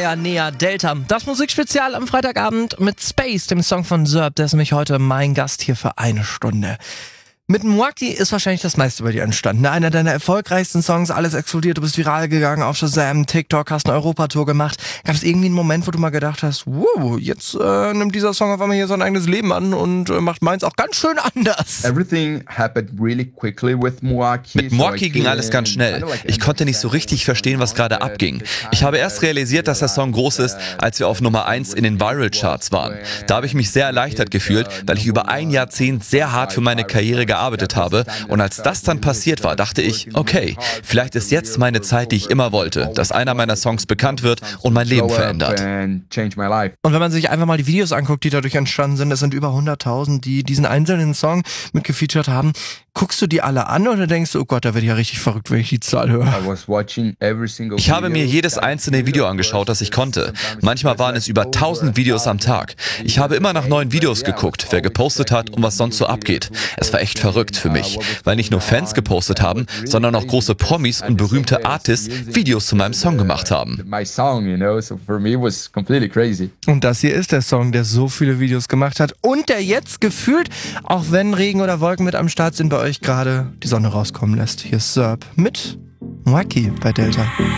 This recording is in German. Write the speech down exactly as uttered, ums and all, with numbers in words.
Näher, näher, Delta. Das Musikspezial am Freitagabend mit Space, dem Song von Zerb. Der ist nämlich heute mein Gast hier für eine Stunde. Mit Mwaki ist wahrscheinlich das meiste bei dir entstanden. Einer deiner erfolgreichsten Songs, alles explodiert, du bist viral gegangen auf Shazam, TikTok, hast eine Europatour gemacht. Gab es irgendwie einen Moment, wo du mal gedacht hast, wow, jetzt äh, nimmt dieser Song auf einmal hier sein eigenes Leben an und äh, macht meins auch ganz schön anders? Everything happened really quickly with Mwaki. Mit Mwaki ging alles ganz schnell. Ich konnte nicht so richtig verstehen, was gerade abging. Ich habe erst realisiert, dass der Song groß ist, als wir auf Nummer eins in den Viral-Charts waren. Da habe ich mich sehr erleichtert gefühlt, weil ich über ein Jahrzehnt sehr hart für meine Karriere gearbeitet habe. Und als das dann passiert war, dachte ich, okay, vielleicht ist jetzt meine Zeit, die ich immer wollte, dass einer meiner Songs bekannt wird und mein Leben verändert. Und wenn man sich einfach mal die Videos anguckt, die dadurch entstanden sind, es sind über hunderttausend, die diesen einzelnen Song mitgefeatured haben. Guckst du die alle an oder denkst du, oh Gott, da werde ich ja richtig verrückt, wenn ich die Zahl höre? Ich habe mir jedes einzelne Video angeschaut, das ich konnte. Manchmal waren es über tausend Videos am Tag. Ich habe immer nach neuen Videos geguckt, wer gepostet hat und was sonst so abgeht. Es war echt verrückt für mich, weil nicht nur Fans gepostet haben, sondern auch große Promis und berühmte Artists Videos zu meinem Song gemacht haben. Und das hier ist der Song, der so viele Videos gemacht hat und der jetzt gefühlt, auch wenn Regen oder Wolken mit am Start sind, bei euch gerade die Sonne rauskommen lässt. Hier ist Zerb mit Mwaki bei Delta.